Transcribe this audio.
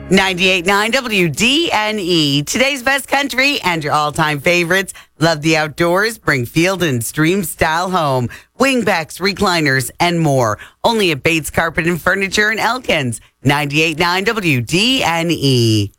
98.9 WDNE. Today's best country and your all-time favorites. Love the outdoors. Bring field and stream style home. Wingbacks, recliners, and more. Only at Bates Carpet and Furniture in Elkins. 98.9 WDNE.